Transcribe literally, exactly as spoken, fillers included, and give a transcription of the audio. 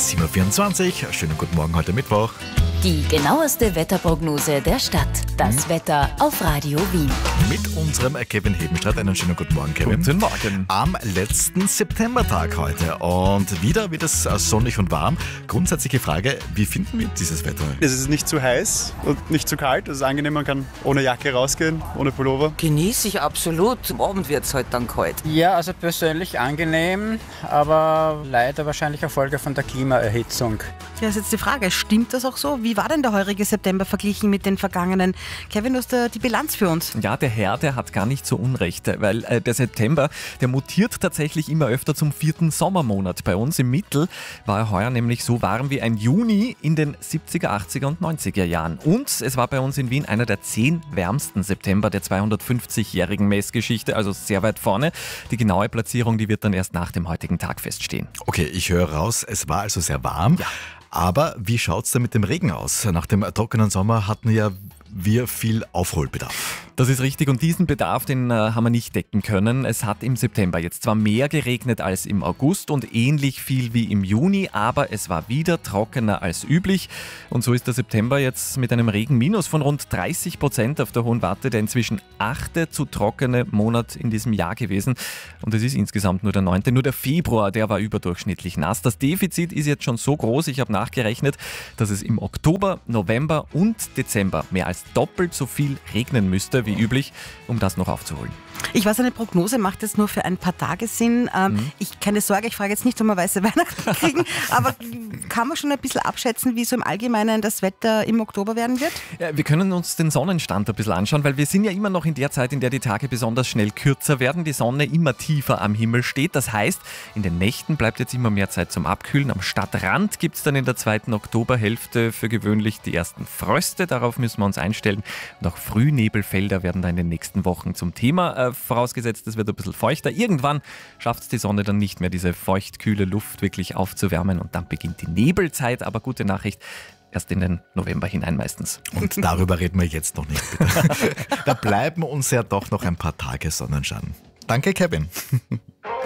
sieben Uhr vierundzwanzig. Schönen guten Morgen heute Mittwoch. Die genaueste Wetterprognose der Stadt. Das hm. Wetter auf Radio Wien. Mit unserem Kevin Hebenstreit. Einen schönen guten Morgen, Kevin. Guten Morgen. Am letzten Septembertag heute. Und wieder wird es sonnig und warm. Grundsätzliche Frage, wie finden wir dieses Wetter? Es ist nicht zu heiß und nicht zu kalt. Es ist angenehm, man kann ohne Jacke rausgehen, ohne Pullover. Genieße ich absolut. Am Abend wird es halt dann kalt. Ja, also persönlich angenehm, aber leider wahrscheinlich eine Folge von der Klimaerhitzung. Ja, ist jetzt die Frage, stimmt das auch so? Wie war denn der heurige September verglichen mit den vergangenen? Kevin, du hast da die Bilanz für uns. Ja, der Herr, der hat gar nicht so Unrecht, weil äh, der September, der mutiert tatsächlich immer öfter zum vierten Sommermonat bei uns. Im Mittel war er heuer nämlich so warm wie ein Juni in den siebziger, achtziger und neunziger Jahren. Und es war bei uns in Wien einer der zehn wärmsten September der zweihundertfünfzigjährigen Messgeschichte, also sehr weit vorne. Die genaue Platzierung, die wird dann erst nach dem heutigen Tag feststehen. Okay, ich höre raus, es war also sehr warm. Ja. Aber wie schaut es denn mit dem Regen aus? Nach dem trockenen Sommer hatten ja wir viel Aufholbedarf. Das ist richtig und diesen Bedarf, den äh, haben wir nicht decken können. Es hat im September jetzt zwar mehr geregnet als im August und ähnlich viel wie im Juni, aber es war wieder trockener als üblich. Und so ist der September jetzt mit einem Regenminus von rund dreißig Prozent auf der Hohen Warte der inzwischen achte zu trockene Monat in diesem Jahr gewesen. Und es ist insgesamt nur der neunte. Nur der Februar, der war überdurchschnittlich nass. Das Defizit ist jetzt schon so groß, ich habe nachgerechnet, dass es im Oktober, November und Dezember mehr als doppelt so viel regnen müsste wie üblich, um das noch aufzuholen. Ich weiß, eine Prognose macht jetzt nur für ein paar Tage Sinn. Ähm, mhm. Ich keine Sorge, ich frage jetzt nicht, ob wir weiße Weihnachten kriegen, aber kann man schon ein bisschen abschätzen, wie so im Allgemeinen das Wetter im Oktober werden wird? Ja, wir können uns den Sonnenstand ein bisschen anschauen, weil wir sind ja immer noch in der Zeit, in der die Tage besonders schnell kürzer werden, die Sonne immer tiefer am Himmel steht. Das heißt, in den Nächten bleibt jetzt immer mehr Zeit zum Abkühlen. Am Stadtrand gibt es dann in der zweiten Oktoberhälfte für gewöhnlich die ersten Fröste. Darauf müssen wir uns einstellen. Und auch Frühnebelfelder werden da in den nächsten Wochen zum Thema. Äh, vorausgesetzt, es wird ein bisschen feuchter. Irgendwann schafft es die Sonne dann nicht mehr, diese feuchtkühle Luft wirklich aufzuwärmen und dann beginnt die Nebelzeit. Aber gute Nachricht, erst in den November hinein meistens. Und darüber reden wir jetzt noch nicht, bitte. Da bleiben uns ja doch noch ein paar Tage Sonnenschein. Danke, Kevin.